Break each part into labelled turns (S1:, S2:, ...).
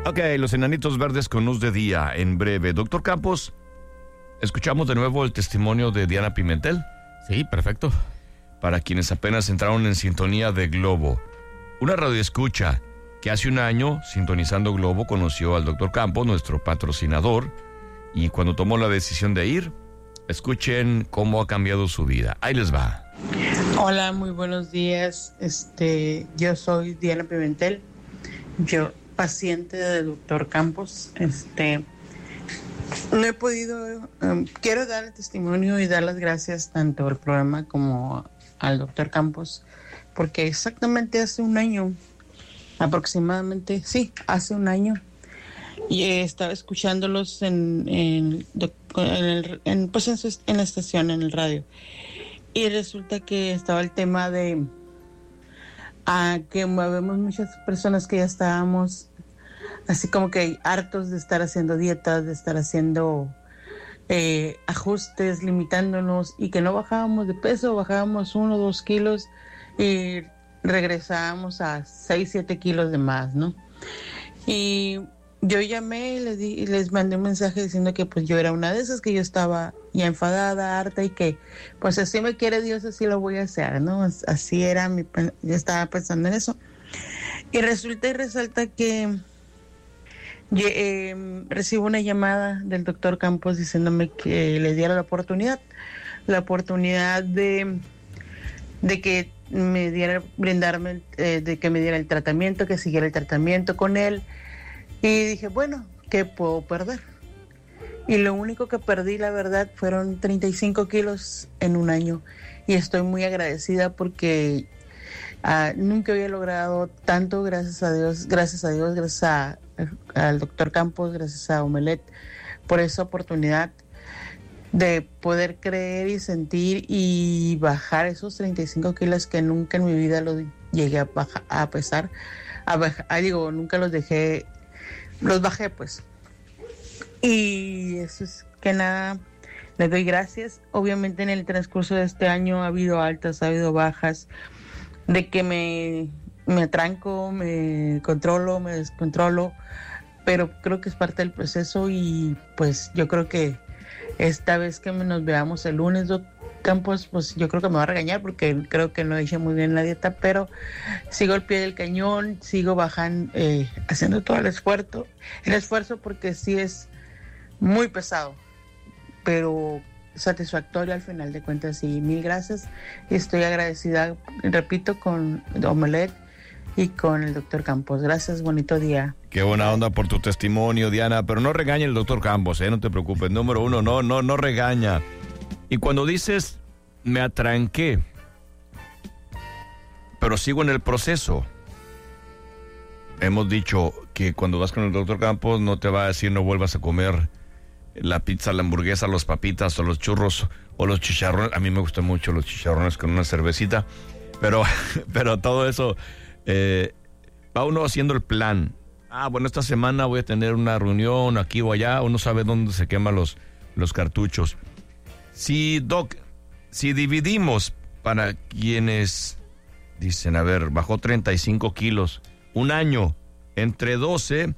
S1: Ok, los enanitos verdes con luz de día en breve. Doctor Campos, escuchamos de nuevo el testimonio de Diana Pimentel.
S2: Sí, perfecto.
S1: Para quienes apenas entraron en sintonía de Globo, una radioescucha que hace un año, sintonizando Globo, conoció al doctor Campos, nuestro patrocinador, y cuando tomó la decisión de ir, escuchen cómo ha cambiado su vida. Ahí les va.
S3: Hola, muy buenos días. Yo soy Diana Pimentel, yo paciente del doctor Campos. No he podido, quiero dar el testimonio y dar las gracias tanto al programa como al doctor Campos, porque exactamente hace un año, aproximadamente, sí, hace un año, y estaba escuchándolos en la estación, en el radio, y resulta que estaba el tema de que habemos muchas personas que ya estábamos así como que hartos de estar haciendo dietas, de estar haciendo ajustes, limitándonos, y que no bajábamos de peso, bajábamos 1 o 2 kilos y regresábamos a 6, 7 kilos de más, ¿no? Y yo llamé y les mandé un mensaje diciendo que pues yo era una de esas, que yo estaba ya enfadada, harta, y que pues así me quiere Dios, así lo voy a hacer, ¿no? Así era yo estaba pensando en eso. Y resulta y resalta que recibo una llamada del doctor Campos diciéndome que le diera la oportunidad de que me diera, brindarme, de que me diera el tratamiento, que siguiera el tratamiento con él. Y dije, bueno, ¿qué puedo perder? Y lo único que perdí, la verdad, fueron 35 kilos en un año. Y estoy muy agradecida porque nunca había logrado tanto, gracias a Dios, gracias al doctor Campos, gracias a Omelet, por esa oportunidad de poder creer y sentir y bajar esos 35 kilos que nunca en mi vida los llegué a pesar. Nunca los dejé, los bajé pues. Y eso es que nada, les doy gracias. Obviamente en el transcurso de este año ha habido altas, ha habido bajas, de que me atranco, me controlo, me descontrolo, pero creo que es parte del proceso. Y pues yo creo que esta vez que nos veamos el lunes, doctor Campos, pues yo creo que me va a regañar porque creo que no hice muy bien la dieta, pero sigo al pie del cañón, sigo bajando, haciendo todo el esfuerzo, porque sí es muy pesado, pero satisfactorio al final de cuentas. Y mil gracias, estoy agradecida, repito, con Omelet y con el doctor Campos. Gracias, bonito día.
S1: Qué buena onda por tu testimonio, Diana, pero no regañe el doctor Campos, no te preocupes. Número uno, no regaña. Y cuando dices, me atranqué, pero sigo en el proceso, hemos dicho que cuando vas con el doctor Campos no te va a decir no vuelvas a comer la pizza, la hamburguesa, los papitas o los churros o los chicharrones. A mí me gustan mucho los chicharrones con una cervecita, pero todo eso, va uno haciendo el plan. Bueno, esta semana voy a tener una reunión aquí o allá, uno sabe dónde se queman los cartuchos. Si dividimos, para quienes dicen, a ver, bajó 35 kilos, un año, entre 12,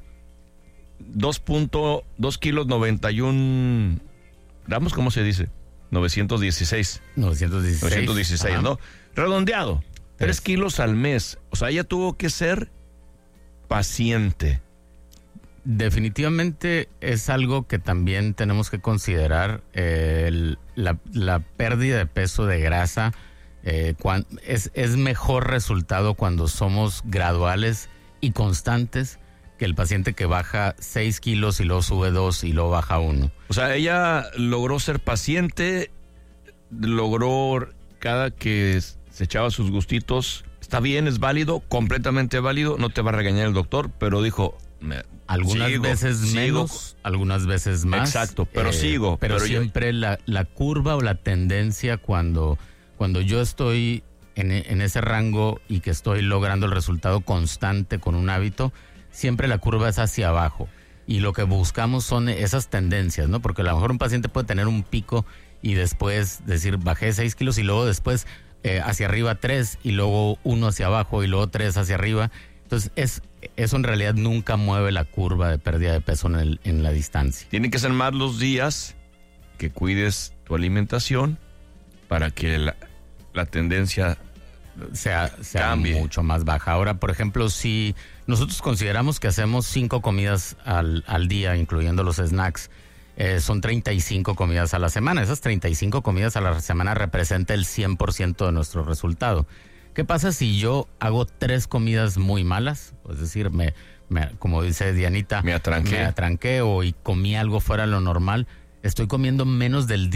S1: 2.2 kilos 91 gramos, ¿cómo se dice? 916, ¿no? Redondeado, 3 kilos al mes. O sea, ella tuvo que ser paciente.
S2: Definitivamente es algo que también tenemos que considerar, la pérdida de peso, de grasa. Es mejor resultado cuando somos graduales y constantes que el paciente que baja 6 kilos y luego sube 2 y luego baja 1. O
S1: sea, ella logró ser paciente, logró cada que se echaba sus gustitos. Está bien, es válido, completamente válido, no te va a regañar el doctor, pero dijo...
S2: Algunas veces menos, algunas veces más.
S1: Exacto, pero sigo.
S2: Pero siempre la curva o la tendencia cuando yo estoy en ese rango y que estoy logrando el resultado constante con un hábito, siempre la curva es hacia abajo. Y lo que buscamos son esas tendencias, ¿no? Porque a lo mejor un paciente puede tener un pico y después decir, bajé 6 kilos y luego después hacia arriba 3 y luego 1 hacia abajo y luego 3 hacia arriba. Entonces, eso en realidad nunca mueve la curva de pérdida de peso en la distancia.
S1: Tienen que ser más los días que cuides tu alimentación para que la tendencia
S2: sea
S1: cambie,
S2: mucho más baja. Ahora, por ejemplo, si nosotros consideramos que hacemos 5 comidas al día, incluyendo los snacks, son 35 comidas a la semana. Esas 35 comidas a la semana representa el 100% de nuestro resultado. ¿Qué pasa si yo hago 3 comidas muy malas? Es decir, como dice Dianita,
S1: me atranqué
S2: y comí algo fuera de lo normal. Estoy comiendo menos del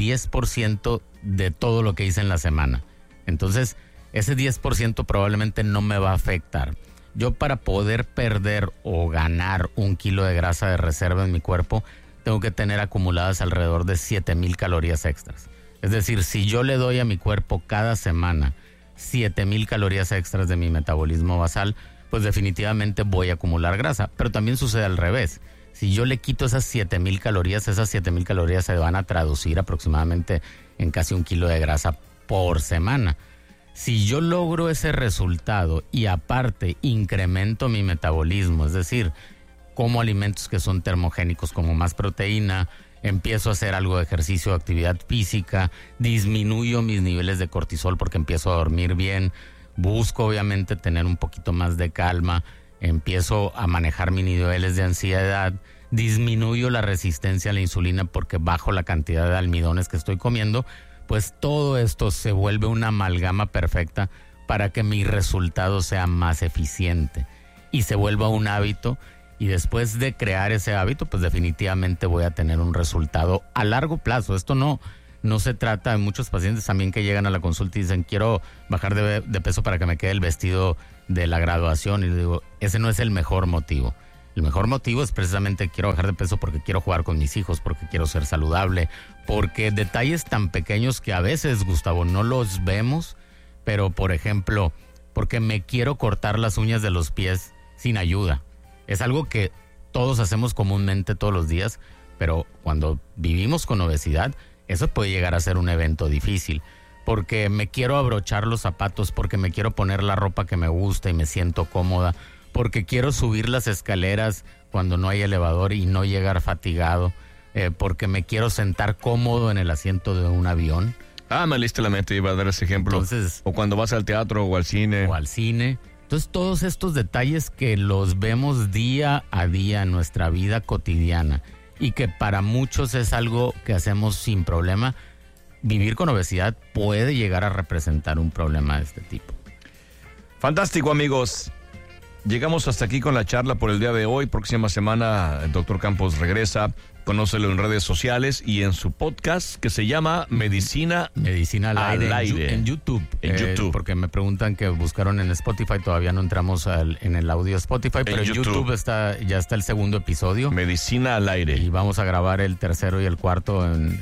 S2: 10% de todo lo que hice en la semana. Entonces, ese 10% probablemente no me va a afectar. Yo, para poder perder o ganar 1 kilo de grasa de reserva en mi cuerpo, tengo que tener acumuladas alrededor de 7,000 calorías extras. Es decir, si yo le doy a mi cuerpo cada semana 7,000 calorías extras de mi metabolismo basal, pues definitivamente voy a acumular grasa. Pero también sucede al revés. Si yo le quito esas 7,000 calorías, esas 7,000 calorías se van a traducir aproximadamente en casi 1 kilo de grasa por semana. Si yo logro ese resultado y aparte incremento mi metabolismo, es decir, como alimentos que son termogénicos, como más proteína, empiezo a hacer algo de ejercicio o actividad física, disminuyo mis niveles de cortisol porque empiezo a dormir bien, busco obviamente tener un poquito más de calma, empiezo a manejar mis niveles de ansiedad, disminuyo la resistencia a la insulina porque bajo la cantidad de almidones que estoy comiendo, pues todo esto se vuelve una amalgama perfecta para que mi resultado sea más eficiente y se vuelva un hábito. Y después de crear ese hábito, pues definitivamente voy a tener un resultado a largo plazo. Esto no se trata de muchos pacientes también que llegan a la consulta y dicen, quiero bajar de peso para que me quede el vestido de la graduación. Y les digo, ese no es el mejor motivo. El mejor motivo es precisamente quiero bajar de peso porque quiero jugar con mis hijos, porque quiero ser saludable, porque detalles tan pequeños que a veces, Gustavo, no los vemos, pero por ejemplo, porque me quiero cortar las uñas de los pies sin ayuda. Es algo que todos hacemos comúnmente todos los días, pero cuando vivimos con obesidad, eso puede llegar a ser un evento difícil. Porque me quiero abrochar los zapatos, porque me quiero poner la ropa que me gusta y me siento cómoda, porque quiero subir las escaleras cuando no hay elevador y no llegar fatigado, porque me quiero sentar cómodo en el asiento de un avión.
S1: Me leíste la mente, iba a dar ese ejemplo.
S2: Entonces,
S1: o cuando vas al teatro o al cine.
S2: Entonces, todos estos detalles que los vemos día a día en nuestra vida cotidiana y que para muchos es algo que hacemos sin problema, vivir con obesidad puede llegar a representar un problema de este tipo.
S1: Fantástico, amigos. Llegamos hasta aquí con la charla por el día de hoy. Próxima semana el Dr. Campos regresa. Conócelo en redes sociales y en su podcast que se llama Medicina
S2: al aire. En YouTube.
S1: En YouTube.
S2: Porque me preguntan que buscaron en Spotify. Todavía no entramos en el audio Spotify, pero en YouTube ya está el segundo episodio.
S1: Medicina al aire.
S2: Y vamos a grabar el tercero y el cuarto en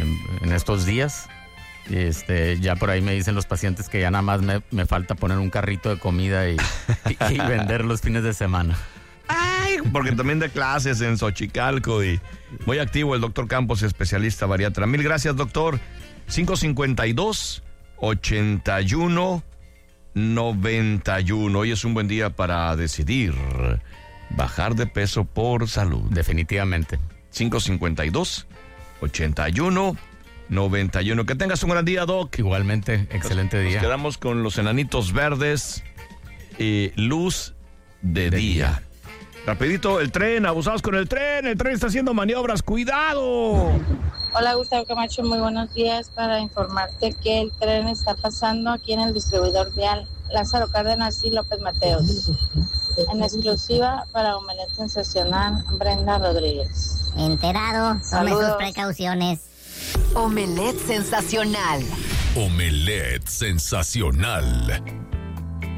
S2: estos días. Ya por ahí me dicen los pacientes que ya nada más me falta poner un carrito de comida y vender los fines de semana.
S1: Ay, porque también da clases en Xochicalco y muy activo el doctor Campos, especialista bariatra. Mil gracias, doctor. 552-81-91. Hoy es un buen día para decidir bajar de peso por salud.
S2: Definitivamente.
S1: 552-81-91. Que tengas un gran día, Doc.
S2: Igualmente, excelente día.
S1: Nos quedamos con los enanitos verdes y luz de día. Rapidito, el tren, abusados con el tren está haciendo maniobras, ¡cuidado!
S4: Hola, Gustavo Camacho, muy buenos días. Para informarte que el tren está pasando aquí en el distribuidor vial Lázaro Cárdenas y López Mateos. En exclusiva para Omelet Sensacional, Brenda Rodríguez.
S5: Enterado, tome sus precauciones.
S6: Omelet Sensacional.
S7: Omelet Sensacional.